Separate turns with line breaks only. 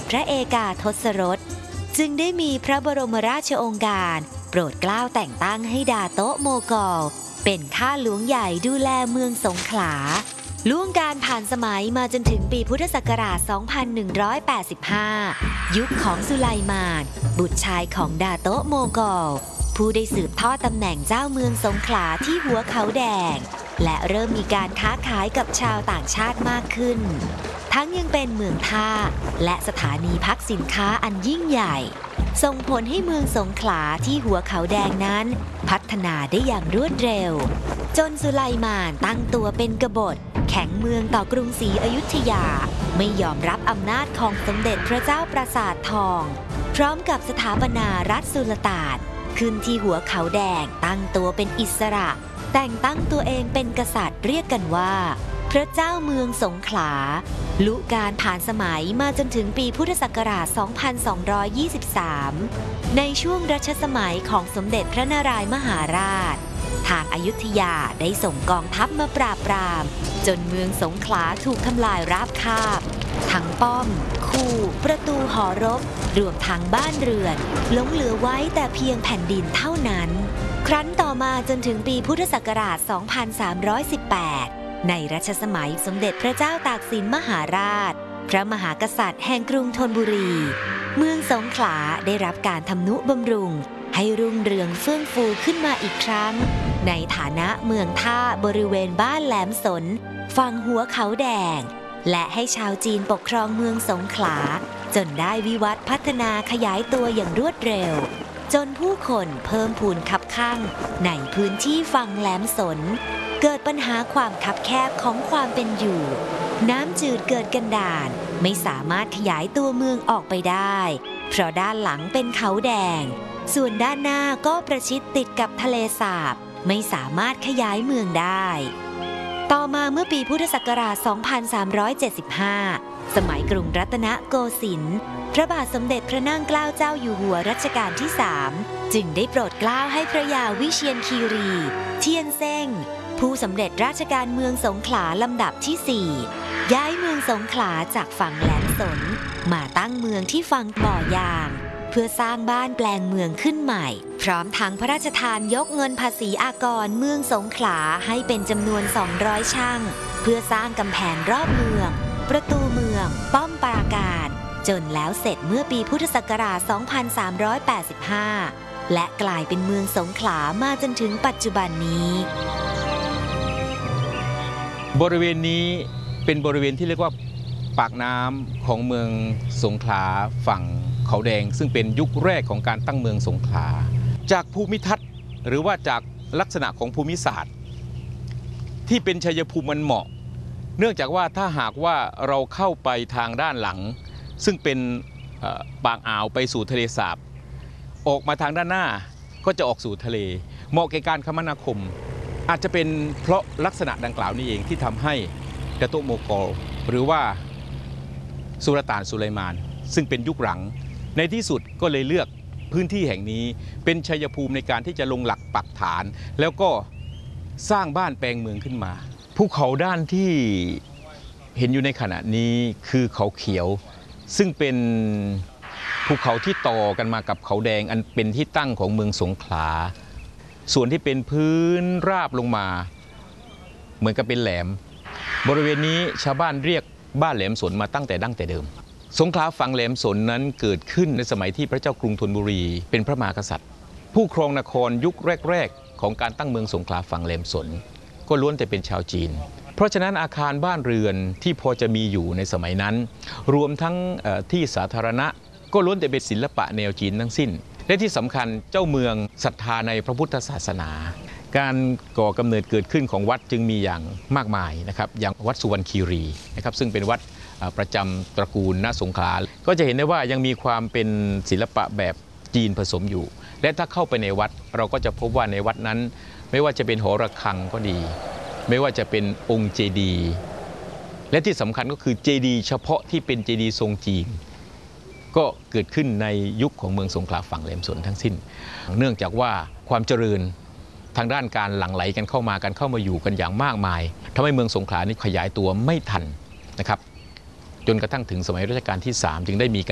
พระเอกาทศรสจึงได้มีพระบรมราชโองการโปรดเกล้าแต่งตั้งให้ดาโตะโมกอลเป็นข้าหลวงใหญ่ดูแลเมืองสงขลาล่วงการผ่านสมัยมาจนถึงปีพุทธศักราช 2185 ยุคของสุไลมานบุตรชายของดาโตะโมกอลผู้ได้สืบทอดตำแหน่งเจ้าเมืองสงขลาที่หัวเขาแดงและเริ่มมีการค้าขายกับชาวต่างชาติมากขึ้นทั้งยังเป็นเมืองท่าและสถานีพักสินค้าอันยิ่งใหญ่ส่งผลให้เมืองสงขลาที่หัวเขาแดงนั้นพัฒนาได้อย่างรวดเร็วจนสุไลมานตั้งตัวเป็นกบฏแข็งเมืองต่อกรุงศรีอยุธยาไม่ยอมรับอำนาจของสมเด็จพระเจ้าปราสาททองพร้อมกับสถาปนารัฐสุลต่านขึ้นที่หัวเขาแดงตั้งตัวเป็นอิสระแต่งตั้งตัวเองเป็นกษัตริย์เรียกกันว่าพระเจ้าเมืองสงขลาลุการผ่านสมัยมาจนถึงปีพุทธศักราช 2223 ในช่วงรัชสมัยของสมเด็จพระนารายมหาราชทางอยุธยาได้ส่งกองทัพมาปราบปรามจนเมืองสงขลาถูกทำลายราบคาบทั้งป้อมคูประตูหอรบรวมทั้งบ้านเรือนหลงเหลือไว้แต่เพียงแผ่นดินเท่านั้นครั้นต่อมาจนถึงปีพุทธศักราช 2318 ในรัชสมัยสมเด็จพระเจ้าตากสินมหาราชพระมหากษัตริย์แห่งกรุงธนบุรีเมืองสงขลาได้รับการทำนุบำรุงให้รุ่งเรืองเฟื่องฟูขึ้นมาอีกครั้งในฐานะเมืองท่าบริเวณบ้านแหลมสนฝั่งหัวเขาแดงและให้ชาวจีนปกครองเมืองสงขลาจนได้วิวัฒน์พัฒนาขยายตัวอย่างรวดเร็วจนผู้คนเพิ่มพูนคับข้างในพื้นที่ฝั่งแหลมสนเกิดปัญหาความคับแคบของความเป็นอยู่น้ำจืดเกิดกันดารไม่สามารถขยายตัวเมืองออกไปได้เพราะด้านหลังเป็นเขาแดงส่วนด้านหน้าก็ประชิดติดกับทะเลสาบไม่สามารถขยายเมืองได้ต่อมาเมื่อปีพุทธศักราช 2375 สมัยกรุงรัตนโกสินทร์พระบาทสมเด็จพระนั่งเกล้าเจ้าอยู่หัวรัชกาลที่ 3 จึงได้โปรดเกล้าให้พระยาวิเชียรคีรีเทียนเซ้งผู้สำเร็จราชการเมืองสงขลาลำดับที่ 4 ย้ายเมืองสงขลาจากฝั่งแหลมสนมาตั้งเมืองที่ฝั่งบ่อยางเพื่อสร้างบ้านแปลงเมืองขึ้นใหม่พร้อมทั้งพระราชทานยกเงินภาษีอากรเมืองสงขลาให้เป็นจำนวน 200 ช่างเพื่อสร้างกำแพงรอบเมืองประตูเมืองป้อมปราการจนแล้วเสร็จเมื่อปีพุทธศักราช 2385 และกลายเป็นเมืองสงขลามาจนถึงปัจจุบันนี้
บริเวณนี้เป็นบริเวณที่เรียกว่าปากน้ำของเมืองสงขลาฝั่งเขาแดงซึ่งเป็นยุคแรกของการตั้งเมืองสงขลาจากภูมิทัศน์หรือว่าจากลักษณะของภูมิศาสตร์ที่เป็นชัยภูมิมันเหมาะเนื่องจากว่าถ้าหากว่าเราเข้าไปทางด้านหลังซึ่งเป็นปากอ่าวไปสู่ทะเลสาบออกมาทางด้านหน้าก็จะออกสู่ทะเลเหมาะแก่การคมนาคมอาจจะเป็นเพราะลักษณะดังกล่าวนี้เองที่ทำให้ดาโตะโมกอลหรือว่าสุลต่านสุไลมานซึ่งเป็นยุคหลังในที่สุดก็เลยเลือกพื้นที่แห่งนี้เป็นชัยภูมิในการที่จะลงหลักปักฐานแล้วก็สร้างบ้านแปลงเมืองขึ้นมาภูเขาด้านที่เห็นอยู่ในขณะนี้คือเขาเขียวซึ่งเป็นภูเขาที่ต่อกันมากับเขาแดงอันเป็นที่ตั้งของเมืองสงขลาส่วนที่เป็นพื้นราบลงมาเหมือนกับเป็นแหลมบริเวณนี้ชาวบ้านเรียกบ้านแหลมสนมาตั้งแต่ดั้งแต่เดิมสงขลาฝั่งแหลมสนนั้นเกิดขึ้นในสมัยที่พระเจ้ากรุงธนบุรีเป็นพระมหากษัตริย์ผู้ครองนครยุคแรกๆของการตั้งเมืองสงขลาฝั่งแหลมสนก็ล้วนแต่เป็นชาวจีนเพราะฉะนั้นอาคารบ้านเรือนที่พอจะมีอยู่ในสมัยนั้นรวมทั้งที่สาธารณะก็ล้วนแต่เป็นศิลปะแนวจีนทั้งสิ้นและที่สำคัญเจ้าเมืองศรัทธาในพระพุทธศาสนาการก่อกำเนิดเกิดขึ้นของวัดจึงมีอย่างมากมายนะครับอย่างวัดสุวรรณคีรีนะครับซึ่งเป็นวัดประจำตระกูลณสงขลาก็จะเห็นได้ว่ายังมีความเป็นศิลปะแบบจีนผสมอยู่และถ้าเข้าไปในวัดเราก็จะพบว่าในวัดนั้นไม่ว่าจะเป็นหอระฆังก็ดีไม่ว่าจะเป็นองค์เจดีย์และที่สำคัญก็คือเจดีย์เฉพาะที่เป็นเจดีย์ทรงจีนก็เกิดขึ้นในยุคของเมืองสงขลาฝั่งแหลมสนทั้งสิ้นเนื่องจากว่าความเจริญทางด้านการหลั่งไหลกันเข้ามาอยู่กันอย่างมากมายทำให้เมืองสงขลานี้ขยายตัวไม่ทันนะครับจนกระทั่งถึงสมัยรัชกาลที่ 3จึงได้มีการ